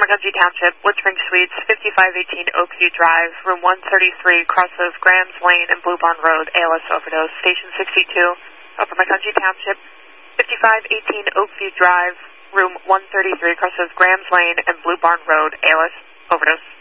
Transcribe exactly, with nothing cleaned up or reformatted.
McGungie Township, Woodspring Suites, fifty-five eighteen Oakview Drive, room one thirty-three, cross of Grahams Lane and Blue Barn Road, A L S overdose. Station sixty-two, Upper McGungie Township, fifty-five eighteen Oakview Drive, room one thirty-three, cross of Grahams Lane and Blue Barn Road, A L S overdose.